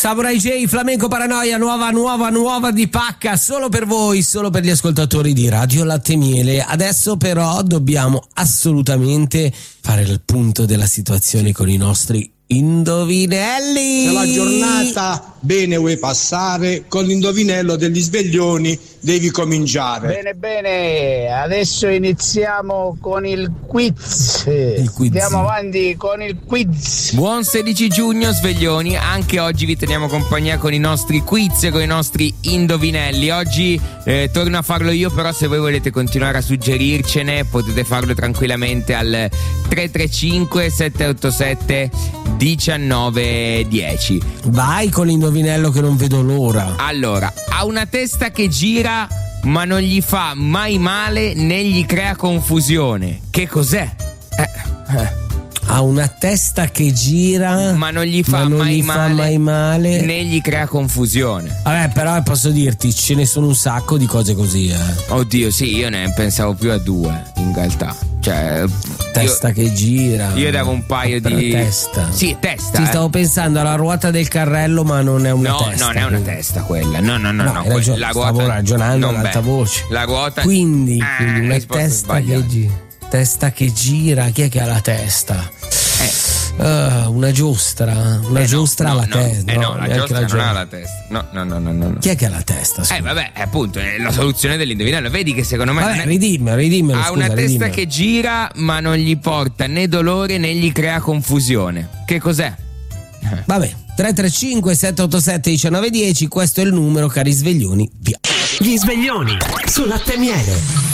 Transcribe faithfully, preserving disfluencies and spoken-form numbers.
Samurai J, Flamenco Paranoia, nuova, nuova, nuova di pacca, solo per voi, solo per gli ascoltatori di Radio Latte Miele. Adesso però dobbiamo assolutamente fare il punto della situazione con i nostri indovinelli. Se la giornata bene vuoi passare, con l'indovinello degli sveglioni devi cominciare. Bene bene, adesso iniziamo con il quiz. Il quiz. Andiamo avanti con il quiz. Buon sedici giugno sveglioni, anche oggi vi teniamo compagnia con i nostri quiz e con i nostri indovinelli. Oggi eh, torno a farlo io, però se voi volete continuare a suggerircene potete farlo tranquillamente al tre tre cinque sette otto sette diciannove dieci. Vai con l'indovinello che non vedo l'ora. Allora, ha una testa che gira ma non gli fa mai male né gli crea confusione. Che cos'è? Eh, eh. Ha una testa che gira ma non gli fa, ma non mai, gli male, fa mai male né gli crea confusione. Vabbè, però posso dirti, ce ne sono un sacco di cose così, eh. Oddio, sì, io ne pensavo più a due in realtà. Cioè, testa io, che gira. Io davo un paio però di testa. Sì, testa. Sì, eh. stavo pensando alla ruota del carrello, ma non è una no, testa. No, non è una testa quella. No, no, no, no. no Ragion- que- la ruota, stavo ragionando ad alta voce. La ruota. Quindi, ah, quindi una testa che gira. Testa che gira, chi è che ha la testa? Eh. Uh, una giostra, una eh giostra no, alla no, testa. Eh no, no la giostra non ha la testa. No, no, no, no, no. Chi è che ha la testa? Scusa? Eh vabbè, appunto, è la soluzione dell'indovinello. Vedi che secondo me vabbè, è... ridimmelo, ridimmelo. Ha scusa, una testa ridimmelo. che gira, ma non gli porta né dolore né gli crea confusione. Che cos'è? Vabbè, tre tre cinque sette otto sette diciannove dieci, questo è il numero, cari sveglioni. Via. Gli sveglioni su Latte Miele.